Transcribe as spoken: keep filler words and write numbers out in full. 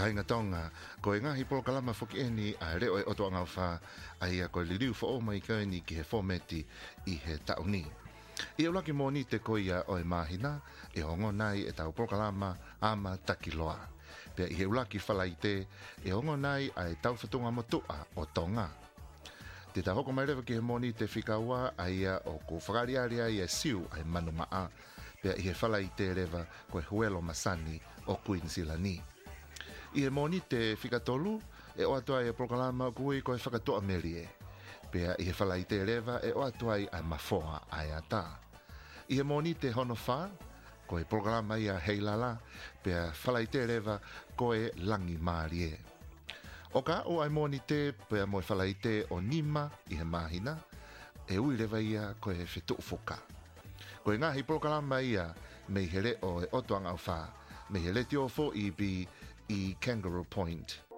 kainga tonga ko nga hi programa foki eni a reo e oto nga fa ai ko liu fo mai ka ni ki he formati I he tauni I ola ki moni te ko ia o e mahina e hongo nai e tau programa ama takiloa pe I he ula ki falaite e hongo nai ai tau fatunga motua o tonga te ta hoko mai rewa ki he moni te whikaua ai o ko whakariaria I e siu ai manu maa pe I he falaite rewa ko e huelo masani o Queensland I he moni te whikatolu e o atua e programa kui ko e whakatoa merie. Pea I he whalaite rewa e o atua I a mafoa ai ata. I he moni te hono wha ko e programa I a heilala pea whalaite rewa ko e langi marie. O ka o ai moni te pea mo e whalaite o nima I he mahina e ui rewa ia ko e whetu ufoka. Ko e ngahi programa ia me here o e otoanga o wha me he leti o fo I bi I Kangaroo Point